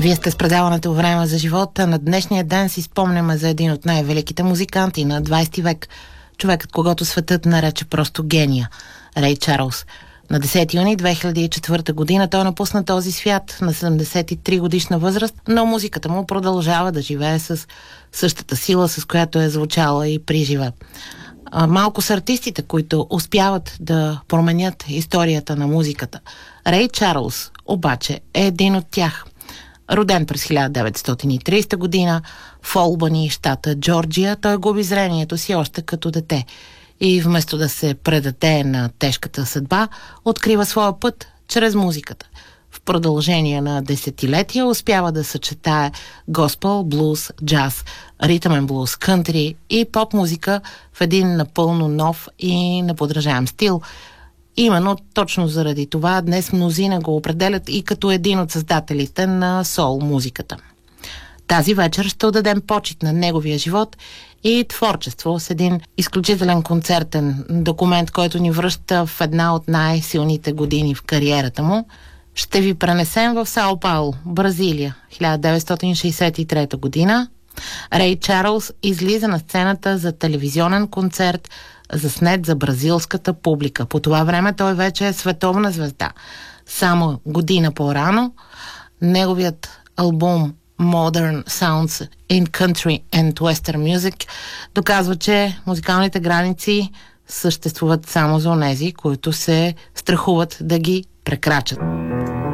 Вие сте с предаването Време за живота. На днешния ден си спомняме за един от най-великите музиканти на 20 век. Човекът, когото светът нарече просто гения. Рей Чарлз. На 10 юни 2004 година той напусна този свят на 73 годишна възраст, но музиката му продължава да живее с същата сила, с която е звучала и при живе. Малко са артистите, които успяват да променят историята на музиката. Рей Чарлз обаче е един от тях. Роден през 1930 година в Олбани, щата Джорджия, той губи зрението си още като дете и вместо да се предаде на тежката съдба, открива своя път чрез музиката. В продължение на десетилетия успява да съчетае госпел, блуз, джаз, ритъмен блуз, кънтри и поп музика в един напълно нов и неподражаем стил. Именно точно заради това днес мнозина го определят и като един от създателите на соул музиката. Тази вечер ще отдадем почит на неговия живот и творчество с един изключителен концертен документ, който ни връща в една от най-силните години в кариерата му. Ще ви пренесем в Сао Пауло, Бразилия, 1963 година. Рей Чарлз излиза на сцената за телевизионен концерт, заснет за бразилската публика. По това време той вече е световна звезда. Само година по-рано неговият албум Modern Sounds in Country and Western Music доказва, че музикалните граници съществуват само за онези, които се страхуват да ги прекрачат.